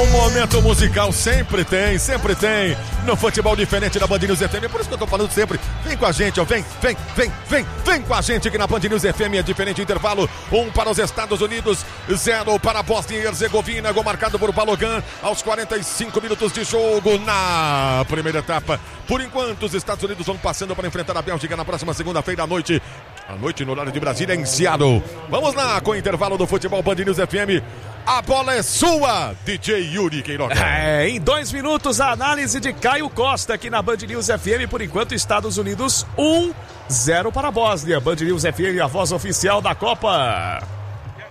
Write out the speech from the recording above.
Momento musical sempre tem. No futebol diferente da Band News FM. É por isso que eu tô falando sempre. Vem com a gente, ó. Vem com a gente aqui na Band News FM. É diferente intervalo. 1 para os Estados Unidos, 0 para a Bósnia e Herzegovina. Gol marcado por Balogan aos 45 minutos de jogo na primeira etapa. Por enquanto, os Estados Unidos vão passando para enfrentar a Bélgica na próxima segunda-feira à noite. À noite no horário de Brasília, em Seattle. Vamos lá com o intervalo do futebol Band News FM. A bola é sua, DJ Yuri Queiroga. Em 2 minutos, a análise de Caio Costa aqui na Band News FM. Por enquanto, Estados Unidos 1-0 para a Bósnia. Band News FM, a voz oficial da Copa.